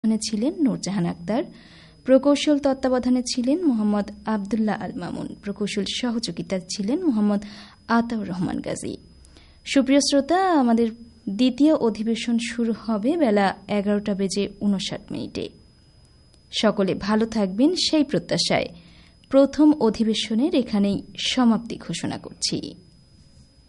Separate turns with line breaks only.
ছিলেন নূরজাহান আক্তার, প্রকৌশল তত্ত্বাবধানে ছিলেন মোহাম্মদ আবদুল্লাহ আল মামুন, প্রকৌশল সহযোগিতা ছিলেন মোহাম্মদ আতাউর রহমান গাজী। সুপ্রিয় শ্রোতা, আমাদের দ্বিতীয় অধিবেশন শুরু হবে বেলা 11:59। সকলে ভালো থাকবেন সেই প্রত্যাশায় প্রথম অধিবেশনের এখানেই সমাপ্তি ঘোষণা করছি।